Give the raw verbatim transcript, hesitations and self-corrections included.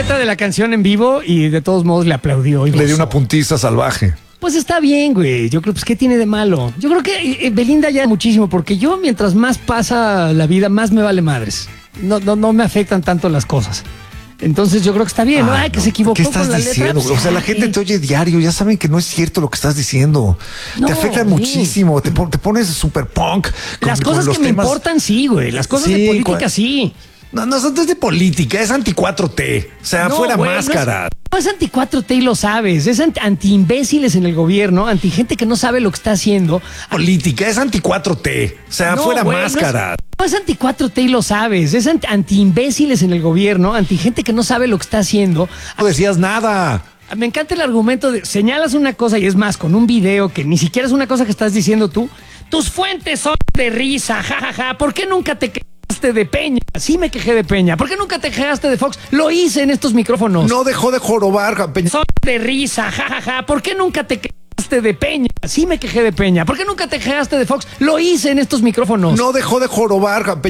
letra de la canción en vivo y de todos modos le aplaudió. Y Le dio una puntiza salvaje. Pues está bien, güey. Yo creo, pues, ¿qué tiene de malo? Yo creo que eh, Belinda ya muchísimo, porque yo mientras más pasa la vida, más me vale madres. No, no, no me afectan tanto las cosas. Entonces yo creo que está bien, ¿no? Ay, Ay, que no. se equivocó ¿Qué estás con la diciendo? letra. Pues, o sea, la gente ay. te oye diario, ya saben que no es cierto lo que estás diciendo. No, te afectan sí. muchísimo, te, pon- te pones súper punk. con- Las con cosas los que me temas. importan, sí, güey. Las cosas Sí, de política, cua- sí. No, no, no es de política, es anti cuatro T. O sea, No, fuera güey, máscara. No es, no es anti cuatro T y lo sabes. Es anti, anti imbéciles en el gobierno, anti gente que no sabe lo que está haciendo. Política, es anti cuatro T. O sea, No, fuera güey, no máscara. es- No es anti cuatro T y lo sabes. Es anti, anti imbéciles en el gobierno, anti gente que no sabe lo que está haciendo. No decías nada. Me encanta el argumento de señalas una cosa y es más, con un video que ni siquiera es una cosa que estás diciendo tú. Tus fuentes son de risa, jajaja. Ja, ja. ¿Por qué nunca te quejaste de Peña? Sí me quejé de Peña. ¿Por qué nunca te quejaste de Fox? Lo hice en estos micrófonos. No dejó de jorobar. Peña. Son de risa, jajaja. Ja, ja. ¿Por qué nunca te quejaste de Peña? Sí me quejé de Peña. ¿Por qué nunca te quejaste de Fox? Lo hice en estos micrófonos. No dejó de jorobar. Peña.